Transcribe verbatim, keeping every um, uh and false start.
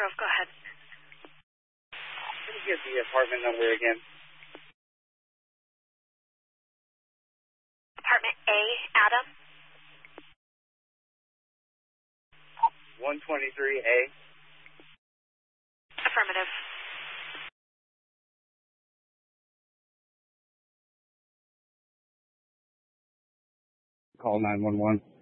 Grove, go ahead. Can you get the apartment number again? Apartment A, Adam? one twenty-three A. Affirmative. Call nine one one.